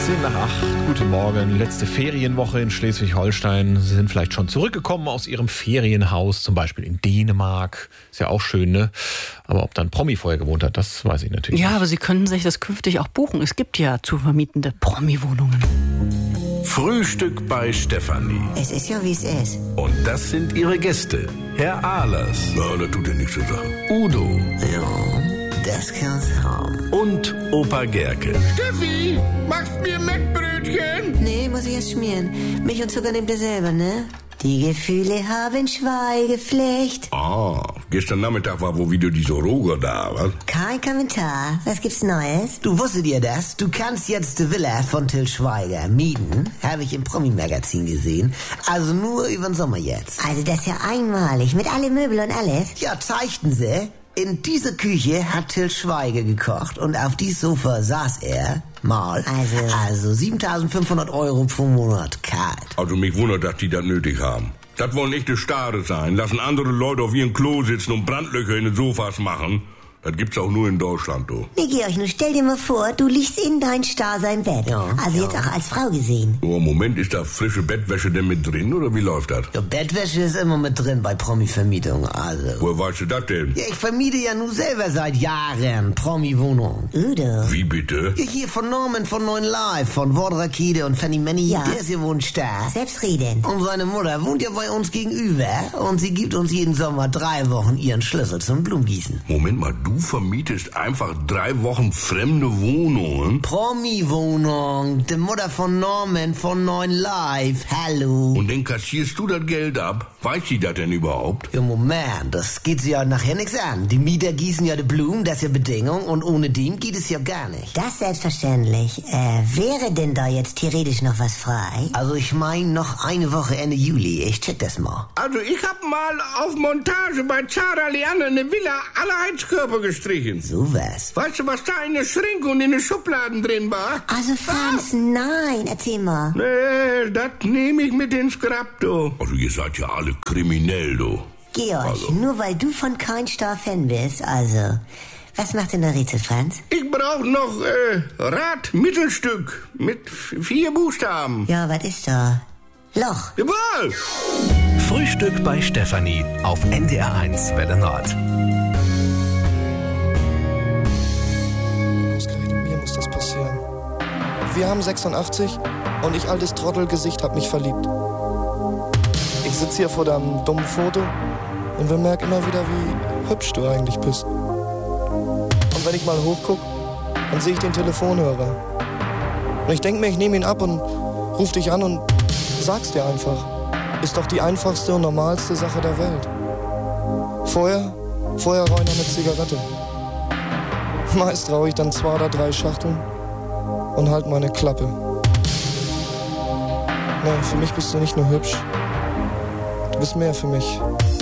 7:10. Guten Morgen. Letzte Ferienwoche in Schleswig-Holstein. Sie sind vielleicht schon zurückgekommen aus Ihrem Ferienhaus, zum Beispiel in Dänemark. Ist ja auch schön, ne? Aber ob da ein Promi vorher gewohnt hat, das weiß ich natürlich nicht. Ja, aber Sie können sich das künftig auch buchen. Es gibt ja zu vermietende Promi-Wohnungen. Frühstück bei Stefanie. Es ist ja, wie es ist. Und das sind ihre Gäste. Herr Ahlers. Na, das tut ja nichts zur Sache. Udo. Ja, das kann's haben. Und Opa Gerke. Steffi, machst mir Mettbrötchen? Nee, muss ich erst schmieren. Milch und Zucker nehmt ihr selber, ne? Die Gefühle haben Schweigepflicht. Ah, gestern Nachmittag war wohl wieder dieser Roger da, was? Kein Kommentar. Was gibt's Neues? Du, wusstet ihr das? Du kannst jetzt die Villa von Till Schweiger mieten. Habe ich im Promi-Magazin gesehen. Also nur über den Sommer jetzt. Also das ist ja einmalig. Mit alle Möbel und alles. Ja, zeigten sie. In dieser Küche hat Till Schweiger gekocht und auf dieses Sofa saß er mal. Also 7.500 € pro Monat kalt. Also mich wundert, dass die das nötig haben. Das wollen echte Stare sein. Lassen andere Leute auf ihrem Klo sitzen und Brandlöcher in den Sofas machen. Das gibt's auch nur in Deutschland, du. Nee, Georg, nun stell dir mal vor, du liegst in dein Starr-Sein-Bett. Ja, also jetzt auch als Frau gesehen. Oh, Moment, ist da frische Bettwäsche denn mit drin, oder wie läuft das? Ja, Bettwäsche ist immer mit drin bei Promi-Vermietung, also. Woher weißt du das denn? Ja, ich vermiete ja nun selber seit Jahren Promi-Wohnung. Udo. Wie bitte? Ja, hier von Norman von Neuen Live, von Wortrakete und Fanny Manny, Ja. der ist hier wohnt stark. Selbstredend. Und seine Mutter wohnt ja bei uns gegenüber und sie gibt uns jeden Sommer 3 Wochen ihren Schlüssel zum Blumengießen. Moment mal, du vermietest einfach 3 Wochen fremde Wohnungen? Promi-Wohnung, die Mutter von Norman von Neuen Live, hallo. Und dann kassierst du das Geld ab? Weiß sie das denn überhaupt? Ja, Moment, das geht sie ja nachher nichts an. Die Mieter gießen ja die Blumen, das ist ja Bedingung und ohne dem geht es ja gar nicht. Das selbstverständlich. Wäre denn da jetzt theoretisch noch was frei? Also ich meine noch eine Woche Ende Juli, ich check das mal. Also ich hab mal auf Montage bei Zara Leanne eine Villa alle Heizkörper gestrichen. So was. Weißt du, was da in der Schränke und in den Schubladen drin war? Also Franz, nein, erzähl mal. Nee, das nehme ich mit ins Grab, du. Also ihr seid ja alle kriminell, du. Georg, Also. nur weil du von kein Star-Fan bist, also. Was macht denn der Rätsel, Franz? Ich brauch noch Rad-Mittelstück mit 4 Buchstaben. Ja, was ist da? Loch. Jawohl! Frühstück bei Stefanie auf NDR1 Welle Nord. Ausgerechnet mir muss das passieren. Wir haben 86 und ich, altes Trottelgesicht, hab mich verliebt. Ich sitze hier vor deinem dummen Foto und bemerke immer wieder, wie hübsch du eigentlich bist. Und wenn ich mal hochguck, dann sehe ich den Telefonhörer. Und ich denke mir, ich nehme ihn ab und ruf dich an und sag's dir einfach. Ist doch die einfachste und normalste Sache der Welt. Vorher rauche ich noch eine Zigarette. Meist rauche ich dann 2 oder 3 Schachteln und halt meine Klappe. Nee, für mich bist du nicht nur hübsch. Du bist mehr für mich.